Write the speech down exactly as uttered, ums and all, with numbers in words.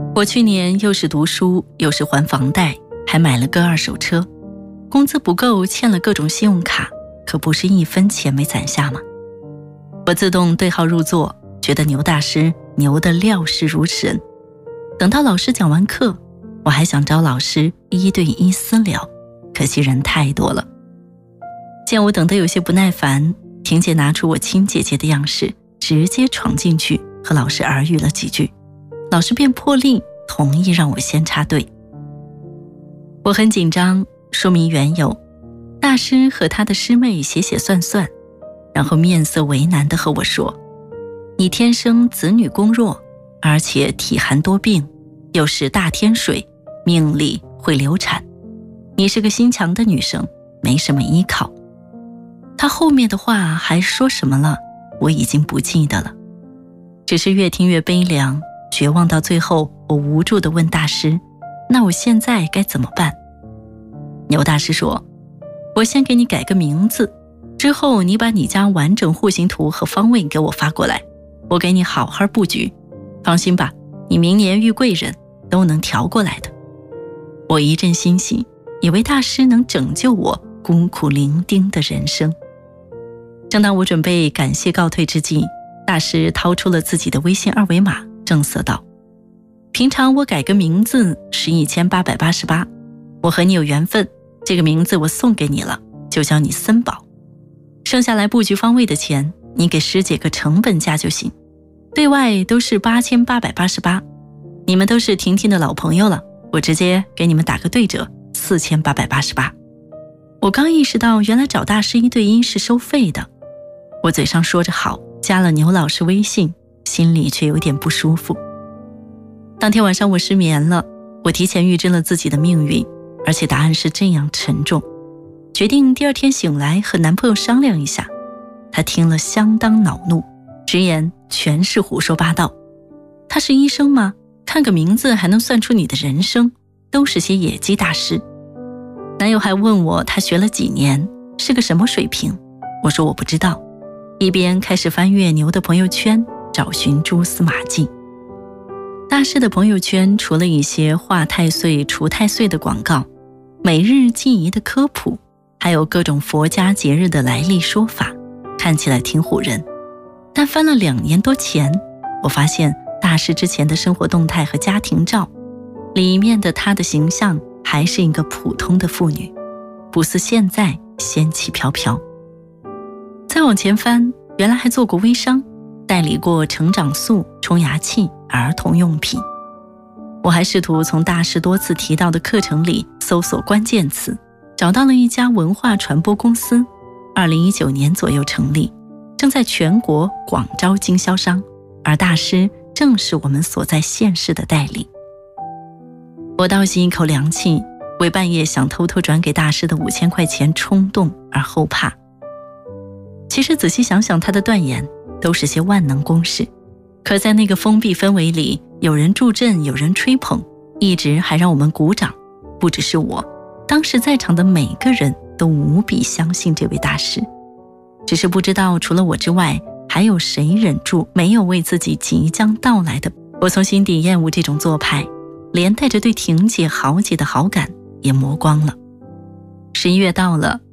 我去年又是读书又是还房贷，还买了个二手车，工资不够，欠了各种信用卡，可不是一分钱没攒下吗？我自动对号入座，觉得牛大师牛的料事如神。等到老师讲完课，我还想找老师一对一私聊，可惜人太多了。见我等得有些不耐烦，婷姐拿出我亲姐姐的样式，直接闯进去和老师耳语了几句，老师便破例同意让我先插队。我很紧张，说明缘由，大师和他的师妹写写算算，然后面色为难地和我说，你天生子女宫弱，而且体寒多病，又是大天水，命里会流产，你是个心强的女生，没什么依靠。他后面的话还说什么了，我已经不记得了，只是越听越悲凉，绝望到最后，我无助地问大师，那我现在该怎么办？牛大师说，我先给你改个名字，之后你把你家完整户型图和方位给我发过来，我给你好好布局，放心吧，你明年遇贵人都能调过来的。我一阵欣喜，以为大师能拯救我孤苦伶仃的人生。正当我准备感谢告退之际，大师掏出了自己的微信二维码，正色道，平常我改个名字是一千八百八十八，我和你有缘分，这个名字我送给你了，就叫你森宝，剩下来布局方位的钱你给师姐个成本价就行，对外都是八千八百八十八，你们都是婷婷的老朋友了，我直接给你们打个对折，四千八百八十八。我刚意识到原来找大师一对一是收费的，我嘴上说着好，加了牛老师微信，心里却有点不舒服。当天晚上我失眠了，我提前预知了自己的命运，而且答案是这样沉重，决定第二天醒来和男朋友商量一下。他听了相当恼怒，直言全是胡说八道。他是医生吗？看个名字还能算出你的人生，都是些野鸡大师。男友还问我他学了几年，是个什么水平，我说我不知道，一边开始翻阅牛的朋友圈，找寻蛛丝马迹。大师的朋友圈除了一些化太岁除太岁的广告，每日记忆的科普，还有各种佛家节日的来历说法，看起来挺唬人。但翻了两年多前，我发现大师之前的生活动态和家庭照，里面的他的形象还是一个普通的妇女，不似现在仙气飘飘。再往前翻，原来还做过微商，代理过成长素、冲牙器、儿童用品。我还试图从大师多次提到的课程里搜索关键词，找到了一家文化传播公司，二零一九年左右成立，正在全国广招经销商，而大师正是我们所在县市的代理。我倒吸一口凉气，为半夜想偷偷转给大师的五千块钱冲动而后怕。其实仔细想想，他的断言都是些万能公式，可在那个封闭氛围里，有人助阵，有人吹捧，一直还让我们鼓掌。不只是我，当时在场的每个人都无比相信这位大师，只是不知道除了我之外，还有谁忍住没有为自己即将到来的。我从心底厌恶这种做派，连带着对婷姐豪姐的好感也磨光了。十一月到了，